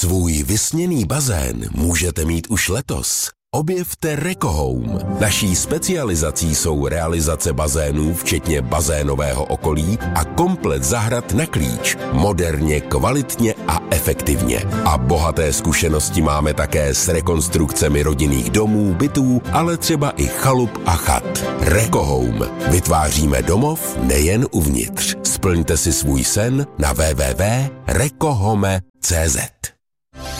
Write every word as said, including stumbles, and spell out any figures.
Svůj vysněný bazén můžete mít už letos. Objevte Rekohome. Naší specializací jsou realizace bazénů, včetně bazénového okolí a komplet zahrad na klíč. Moderně, kvalitně a efektivně. A bohaté zkušenosti máme také s rekonstrukcemi rodinných domů, bytů, ale třeba i chalup a chat. Rekohome. Vytváříme domov nejen uvnitř. Splňte si svůj sen na w w w tečka rekohome tečka c z.